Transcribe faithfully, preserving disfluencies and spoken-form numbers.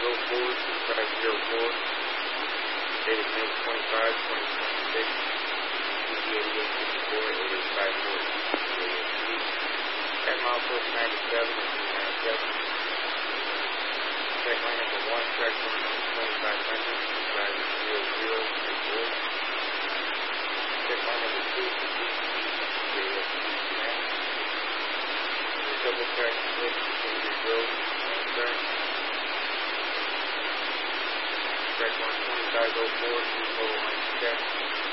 oh four, two five zero four. Dated May twenty-fifth, twenty twenty-six. T D eighty-eight fifty-four, eighty-eight fifty-four, at milepost ninety-seven and ninety-seven. Check line number one, track line number twenty-five hundred, two five zero zero three four. Check line number two, J S P Connect. Double track switch, Cambridge Road, Lansbury. Track line twenty-five oh four, two total line check.